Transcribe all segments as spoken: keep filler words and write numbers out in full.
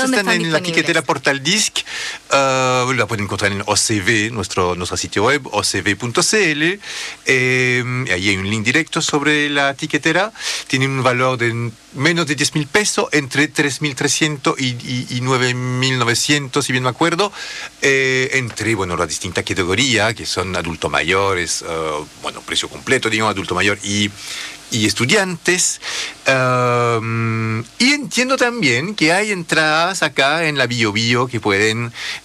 ¿Dónde están, están en la tiquetera Portal Disc. Uh, la pueden encontrar en O C V, nuestro, nuestro sitio web, o c v punto c l. Eh, ahí hay un link directo sobre la tiquetera. Tiene un valor de menos de diez mil pesos, entre tres mil trescientos y, y, y nueve mil novecientos, si bien me acuerdo. Eh, entre, bueno, las distintas categorías, que son adultos mayores, uh, bueno, precio completo, digamos, adulto mayor y... y estudiantes, um, y entiendo también que hay entradas acá en la Bio Bio que pueden,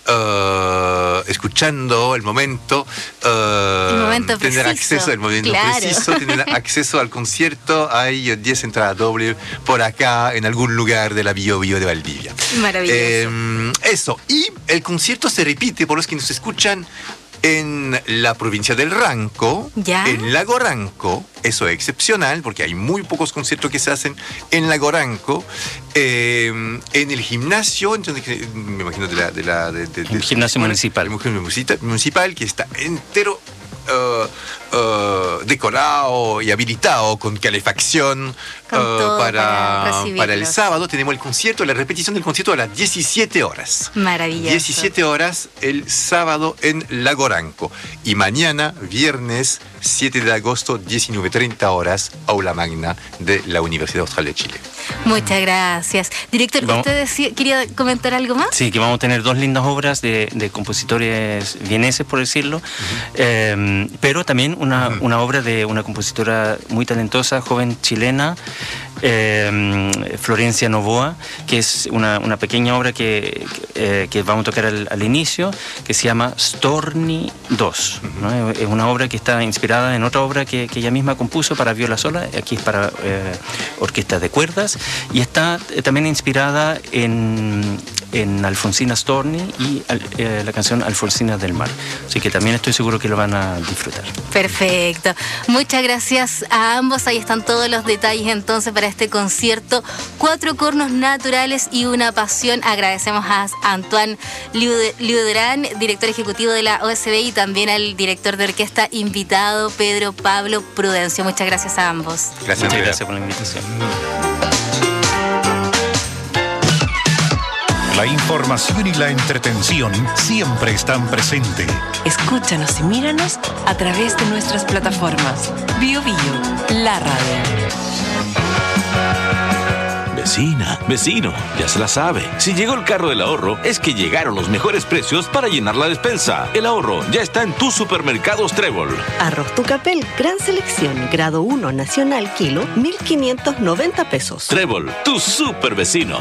uh, escuchando el momento, uh, el momento tener preciso, acceso al momento claro. preciso, tener acceso al concierto. Hay diez entradas dobles por acá en algún lugar de la Bio Bio de Valdivia. Maravilloso. Eh, eso, y el concierto se repite por los que nos escuchan en la provincia del Ranco, ¿Ya? en Lago Ranco. Eso es excepcional porque hay muy pocos conciertos que se hacen en Lago Ranco. Eh, en el gimnasio, entonces, me imagino de la... De la de, de, el de, gimnasio de, municipal. El gimnasio municipal, que está entero uh, uh, decorado y habilitado con calefacción con uh, todo para, para, para el sábado. Tenemos el concierto, la repetición del concierto a las diecisiete horas. Maravilloso. diecisiete horas el sábado en Lago Ranco. Y mañana, viernes siete de agosto, diecinueve treinta horas, aula magna de la Universidad Austral de Chile. Muchas gracias. Director, Vamos. ¿usted decía, quería comentar algo más? Sí, que vamos a tener dos lindas obras de, de compositores vieneses, por decirlo, uh-huh. eh, pero también una, uh-huh. una obra de una compositora muy talentosa, joven chilena, eh, Florencia Novoa, que es una, una pequeña obra que, eh, que vamos a tocar al, al inicio, que se llama Storni dos, ¿no? Es una obra que está inspirada en otra obra que, que ella misma compuso para viola sola, aquí es para eh, orquesta de cuerdas, y está eh, también inspirada en, en Alfonsina Storni y eh, la canción Alfonsina del Mar, así que también estoy seguro que lo van a disfrutar. Perfecto, muchas gracias a ambos. Ahí están todos los detalles entonces para este concierto, Cuatro Cornos Naturales y una Pasión. Agradecemos a Antoine Liuderán, director ejecutivo de la O S B, y también al director de orquesta invitado, Pedro Pablo Prudencio. Muchas gracias a ambos. Gracias, Muchas gracias por la invitación. La información y la entretención siempre están presentes. Escúchanos y míranos a través de nuestras plataformas. Bio Bio, la radio. Vecina, vecino, ya se la sabe. Si llegó el carro del ahorro, es que llegaron los mejores precios para llenar la despensa. El ahorro ya está en tus supermercados Trébol. Arroz Tucapel, gran selección, grado uno nacional, kilo, mil quinientos noventa pesos. Trébol, tu super vecino.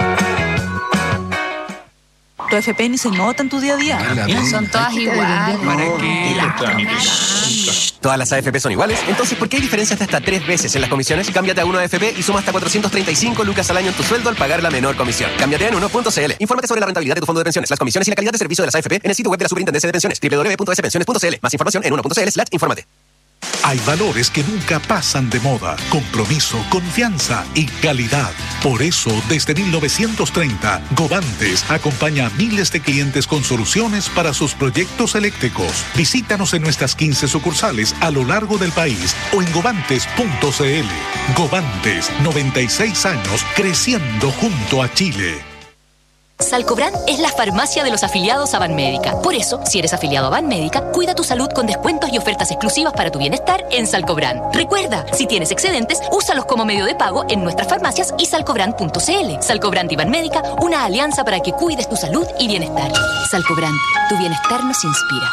Tu F P ni se nota en tu día a día. Son todas iguales. ¿Para qué? Todas las A F P son iguales. Entonces, ¿por qué hay diferencias de hasta tres veces en las comisiones? Cámbiate a uno A F P y suma hasta cuatrocientos treinta y cinco lucas al año en tu sueldo al pagar la menor comisión. Cámbiate en uno punto c l. Infórmate sobre la rentabilidad de tu fondo de pensiones, las comisiones y la calidad de servicio de las A F P en el sitio web de la Superintendencia de Pensiones, doble u doble u doble u punto s pensiones punto c l. Más información en uno punto c l slash infórmate. Hay valores que nunca pasan de moda: compromiso, confianza y calidad. Por eso, desde mil novecientos treinta, Govantes acompaña a miles de clientes con soluciones para sus proyectos eléctricos. Visítanos en nuestras quince sucursales a lo largo del país o en govantes punto c l. Govantes, noventa y seis años creciendo junto a Chile. Salcobran es la farmacia de los afiliados a Banmédica. Por eso, si eres afiliado a Banmédica, cuida tu salud con descuentos y ofertas exclusivas para tu bienestar en Salcobran. Recuerda, si tienes excedentes, úsalos como medio de pago en nuestras farmacias y salcobran punto c l. Salcobran y Banmédica, una alianza para que cuides tu salud y bienestar. Salcobran, tu bienestar nos inspira.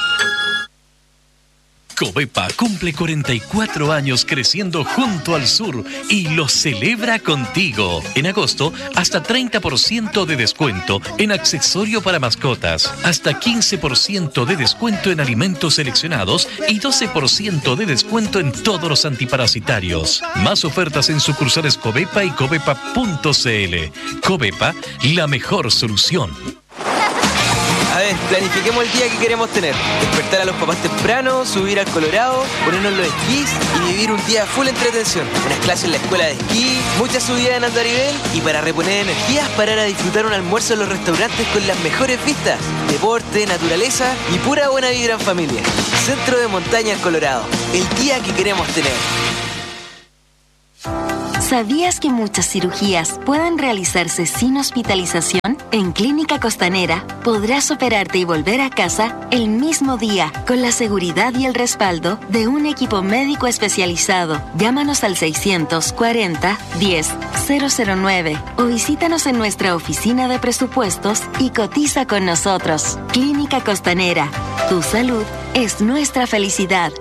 Covepa cumple cuarenta y cuatro años creciendo junto al sur y lo celebra contigo. En agosto, hasta treinta por ciento de descuento en accesorio para mascotas, hasta quince por ciento de descuento en alimentos seleccionados y doce por ciento de descuento en todos los antiparasitarios. Más ofertas en sucursales Covepa y covepa punto c l. Covepa, la mejor solución. A ver, planifiquemos el día que queremos tener. Despertar a los papás temprano, subir al Colorado, ponernos los esquís y vivir un día full entretención. Unas clases en la escuela de esquí, muchas subidas en Andarivel y para reponer energías, parar a disfrutar un almuerzo en los restaurantes con las mejores vistas. Deporte, naturaleza y pura buena vibra en familia. Centro de Montaña El Colorado. El día que queremos tener. ¿Sabías que muchas cirugías pueden realizarse sin hospitalización? En Clínica Costanera podrás operarte y volver a casa el mismo día con la seguridad y el respaldo de un equipo médico especializado. Llámanos al seiscientos cuarenta, diez, cero cero nueve o visítanos en nuestra oficina de presupuestos y cotiza con nosotros. Clínica Costanera. Tu salud es nuestra felicidad.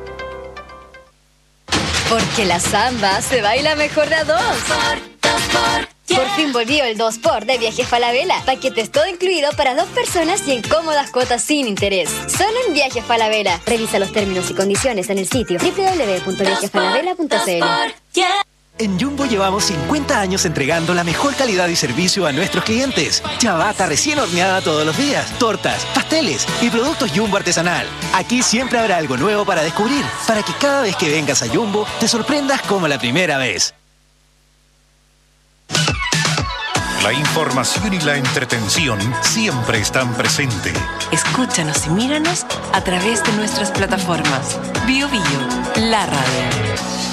Porque la samba se baila mejor de a dos. Por fin volvió el dos por de Viajes Falabella. Paquetes todo incluido para dos personas y en cómodas cuotas sin interés. Solo en Viajes Falabella. Revisa los términos y condiciones en el sitio doble u doble u doble u punto viajes falabella punto c l. En Jumbo llevamos cincuenta años entregando la mejor calidad y servicio a nuestros clientes. Ciabatta recién horneada todos los días, tortas, pasteles y productos Jumbo artesanal. Aquí siempre habrá algo nuevo para descubrir, para que cada vez que vengas a Jumbo te sorprendas como la primera vez. La información y la entretención siempre están presentes. Escúchanos y míranos a través de nuestras plataformas. Bio Bio, la radio.